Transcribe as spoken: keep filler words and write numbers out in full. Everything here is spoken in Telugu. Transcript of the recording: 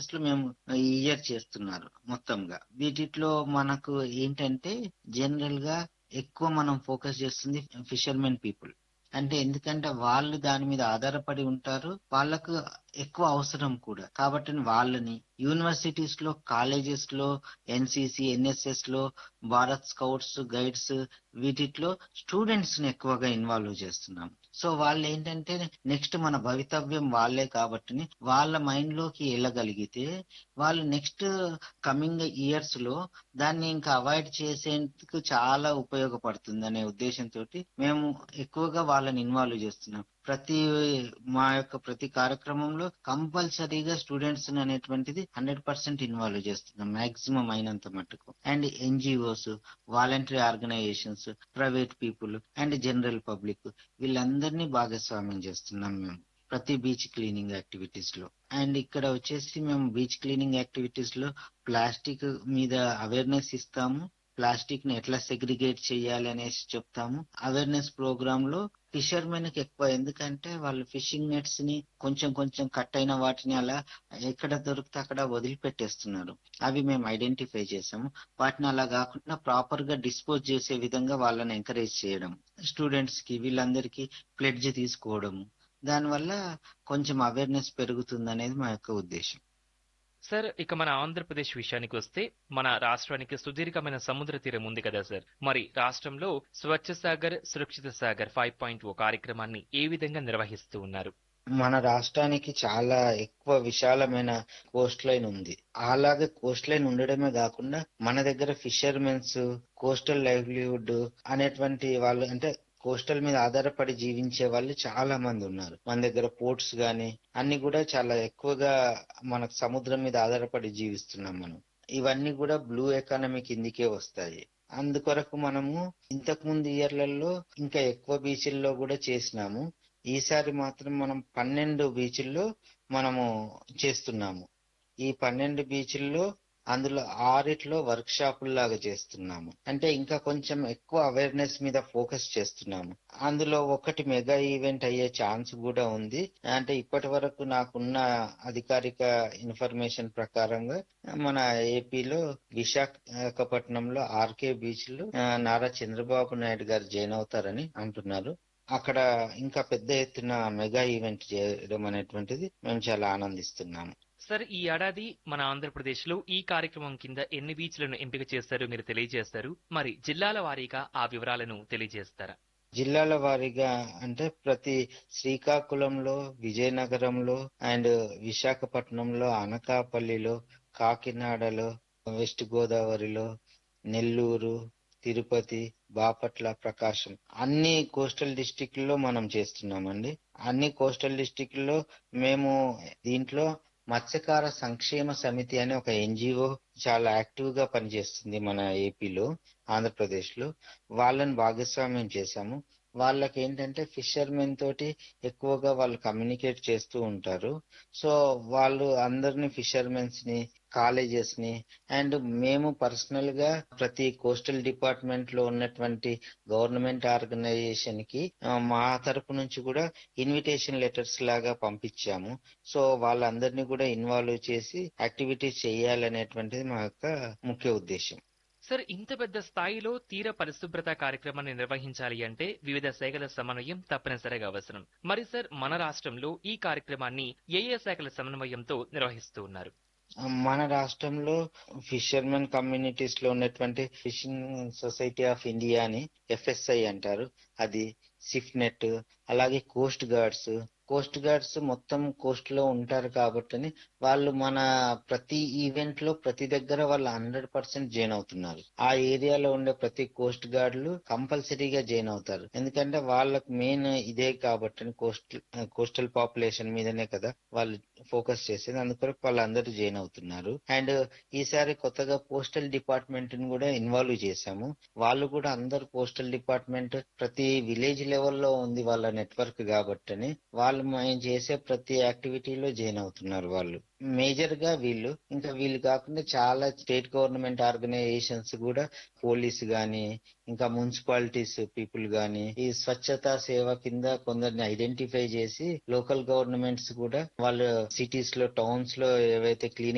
పోస్టులు మేము ఈ ఇయర్ చేస్తున్నారు మొత్తంగా. వీటిట్లో మనకు ఏంటంటే జనరల్ గా ఎక్కువ మనం ఫోకస్ చేస్తుంది ఫిషర్మెన్ పీపుల్. అంటే ఎందుకంటే వాళ్ళు దాని మీద ఆధారపడి ఉంటారు. వాళ్ళకు ఎక్కువ అవసరం కూడా. కాబట్టి వాళ్ళని యూనివర్సిటీస్ లో, కాలేజెస్ లో, ఎన్సిసి, ఎన్ఎస్ఎస్ లో, భారత్ స్కౌట్స్, గైడ్స్ వీటిలో స్టూడెంట్స్ ని ఎక్కువగా ఇన్వాల్వ్ చేస్తున్నాం. సో వాళ్ళు ఏంటంటే నెక్స్ట్ మన భవితవ్యం వాళ్ళే కాబట్టి వాళ్ళ మైండ్ లోకి వెళ్ళగలిగితే వాళ్ళు నెక్స్ట్ కమింగ్ ఇయర్స్ లో దాన్ని ఇంకా అవాయిడ్ చేసేందుకు చాలా ఉపయోగపడుతుంది అనే ఉద్దేశంతో మేము ఎక్కువగా వాళ్ళని ఇన్వాల్వ్ చేస్తున్నాం. ప్రతి మా యొక్క ప్రతి కార్యక్రమంలో కంపల్సరీగా స్టూడెంట్స్ అనేటువంటిది హండ్రెడ్ పర్సెంట్ ఇన్వాల్వ్ చేస్తున్నాం మాక్సిమం అయినంత మట్టుకు. And NGOs, voluntary organisations, private people and general public వీళ్ళందరినీ భాగస్వామ్యం చేస్తున్నాం మేము ప్రతి బీచ్ క్లీనింగ్ యాక్టివిటీస్ లో. అండ్ ఇక్కడ వచ్చేసి మేము బీచ్ క్లీనింగ్ యాక్టివిటీస్ లో ప్లాస్టిక్ మీద అవేర్నెస్ ఇస్తాము. ప్లాస్టిక్ ని ఎట్లా సెగ్రిగేట్ చేయాలి అనేసి చెప్తాము. అవేర్నెస్ ప్రోగ్రామ్ లో ఫిషర్మెన్ కి ఎక్కువ, ఎందుకంటే వాళ్ళు ఫిషింగ్ నెట్స్ ని కొంచెం కొంచెం కట్ అయిన వాటిని అలా ఎక్కడ దొరికితే అక్కడ వదిలిపెట్టేస్తున్నారు. అవి మేము ఐడెంటిఫై చేసాము. వాటిని అలా కాకుండా ప్రాపర్ గా డిస్పోజ్ చేసే విధంగా వాళ్ళని ఎంకరేజ్ చేయడం, స్టూడెంట్స్ కి వీళ్ళందరికీ ప్లెడ్జ్ తీసుకోవడము, దానివల్ల కొంచెం అవేర్నెస్ పెరుగుతుంది అనేది మా యొక్క ఉద్దేశం. సార్, ఇక మన ఆంధ్రప్రదేశ్ విషయానికి వస్తే మన రాష్ట్రానికి సుదీర్ఘమైన సముద్ర తీరం ఉంది కదా సార్. మరి రాష్ట్రంలో స్వచ్ఛ సాగర్ సురక్షిత సాగర్ ఫైవ్ పాయింట్ ఓ కార్యక్రమాన్ని ఏ విధంగా నిర్వహిస్తూ ఉన్నారు? మన రాష్ట్రానికి చాలా ఎక్కువ విశాలమైన కోస్ట్ లైన్ ఉంది. అలాగే కోస్ట్ లైన్ ఉండడమే కాకుండా మన దగ్గర ఫిషర్మెన్స్, కోస్టల్ లైవ్లీహుడ్ అనేటువంటి వాళ్ళు, అంటే కోస్టల్ మీద ఆధారపడి జీవించే వాళ్ళు చాలా మంది ఉన్నారు. మన దగ్గర పోర్ట్స్ గాని అన్ని కూడా చాలా ఎక్కువగా మనకు సముద్రం మీద ఆధారపడి జీవిస్తున్నాం మనం. ఇవన్నీ కూడా బ్లూ ఎకానమీ కిందికే వస్తాయి. అందుకొరకు మనము ఇంతకు ముందు ఇయర్లలో ఇంకా ఎక్కువ బీచ్ల్లో కూడా చేసినాము. ఈసారి మాత్రం మనం పన్నెండు బీచ్ల్లో మనము చేస్తున్నాము. ఈ పన్నెండు బీచ్ల్లో అందులో ఆరిట్లో వర్క్ షాపుల లాగా చేస్తున్నాము. అంటే ఇంకా కొంచెం ఎక్కువ అవేర్నెస్ మీద ఫోకస్ చేస్తున్నాము. అందులో ఒకటి మెగా ఈవెంట్ అయ్యే ఛాన్స్ కూడా ఉంది. అంటే ఇప్పటి వరకు నాకున్న అధికారిక ఇన్ఫర్మేషన్ ప్రకారంగా మన ఏపీలో విశాఖపట్నంలో ఆర్కే బీచ్ లో నారా చంద్రబాబు నాయుడు గారు జాయిన్ అవుతారని అంటున్నారు. అక్కడ ఇంకా పెద్ద ఎత్తున మెగా ఈవెంట్ చేయడం అనేటువంటిది మేము చాలా ఆనందిస్తున్నాము. సార్, ఈ ఏడాది మన ఆంధ్రప్రదేశ్ లో ఈ కార్యక్రమం కింద ఎన్ని బీచ్లను ఎంపిక చేస్తారు మీరు తెలియజేస్తారు. మరి జిల్లాల వారీగా ఆ వివరాలను తెలియజేస్తారా? జిల్లాల వారీగా అంటే ప్రతి శ్రీకాకుళంలో, విజయనగరంలో అండ్ విశాఖపట్నంలో, అనకాపల్లిలో, కాకినాడలో, వెస్ట్ గోదావరిలో, నెల్లూరు, తిరుపతి, బాపట్ల, ప్రకాశం అన్ని కోస్టల్ డిస్టిక్ లో మనం చేస్తున్నామండి. అన్ని కోస్టల్ డిస్టిక్ లో మేము దీంట్లో మత్స్యకార సంక్షేమ సమితి అనే ఒక ఎన్జిఓ చాలా యాక్టివ్ గా పనిచేస్తుంది మన ఏపీలో, ఆంధ్రప్రదేశ్ లో. వాళ్ళని భాగస్వామ్యం చేశాము. వాళ్ళకి ఏంటంటే ఫిషర్మెన్ తోటి ఎక్కువగా వాళ్ళు కమ్యూనికేట్ చేస్తూ ఉంటారు. సో వాళ్ళు అందరిని ఫిషర్మెన్స్ ని, కాలేజెస్ ని అండ్ మేము పర్సనల్ గా ప్రతి కోస్టల్ డిపార్ట్మెంట్ లో ఉన్నటువంటి గవర్నమెంట్ ఆర్గనైజేషన్ కి మా తరపు నుంచి కూడా ఇన్విటేషన్ లెటర్స్ లాగా పంపించాము. సో వాళ్ళందరినీ కూడా ఇన్వాల్వ్ చేసి యాక్టివిటీస్ చేయాలనేటువంటిది మా యొక్క ముఖ్య ఉద్దేశం. సార్, ఇంత పెద్ద స్థాయిలో తీర పరిశుభ్రత కార్యక్రమాన్ని నిర్వహించాలి అంటే వివిధ శాఖల సమన్వయం తప్పనిసరిగా అవసరం. మరి సార్, మన రాష్ట్రంలో ఈ కార్యక్రమాన్ని ఏ ఏ శాఖల సమన్వయంతో నిర్వహిస్తూ ఉన్నారు? మన రాష్ట్రంలో ఫిషర్మెన్ కమ్యూనిటీస్ లో ఉన్నటువంటి ఫిషింగ్ సొసైటీ ఆఫ్ ఇండియా అని ఎఫ్ఎస్ఐ అంటారు, అది సిఫ్నెట్, అలాగే కోస్ట్ గార్డ్స్. కోస్ట్ గార్డ్స్ మొత్తం కోస్ట్ లో ఉంటారు కాబట్టి వాళ్ళు మన ప్రతి ఈవెంట్ లో ప్రతి దగ్గర వాళ్ళు హండ్రెడ్ పర్సెంట్ జాయిన్ అవుతున్నారు. ఆ ఏరియాలో ఉండే ప్రతి కోస్ట్ గార్డులు కంపల్సరీగా జాయిన్ అవుతారు. ఎందుకంటే వాళ్ళకు మెయిన్ ఇదే కాబట్టి, కోస్టల్ కోస్టల్ పాపులేషన్ మీదనే కదా వాళ్ళు ఫోకస్ చేసేది. అందుకొరకు వాళ్ళందరూ జాయిన్ అవుతున్నారు. అండ్ ఈసారి కొత్తగా పోస్టల్ డిపార్ట్మెంట్ ని కూడా ఇన్వాల్వ్ చేశాము. వాళ్ళు కూడా అందరు పోస్టల్ డిపార్ట్మెంట్ ప్రతి విలేజ్ లెవెల్లో ఉంది వాళ్ళ నెట్వర్క్ కాబట్టి వాళ్ళు మేము చేసే ప్రతి యాక్టివిటీలో జాయిన్ అవుతున్నారు. వాళ్ళు మేజర్ గా వీళ్ళు, ఇంకా వీళ్ళు కాకుండా చాలా స్టేట్ గవర్నమెంట్ ఆర్గనైజేషన్స్ కూడా, పోలీస్ గాని ఇంకా మున్సిపాలిటీస్ పీపుల్ గాని ఈ స్వచ్ఛతా సేవ కింద కొందరిని ఐడెంటిఫై చేసి లోకల్ గవర్నమెంట్స్ కూడా వాళ్ళ సిటీస్ లో, టౌన్స్ లో ఏవైతే క్లీనింగ్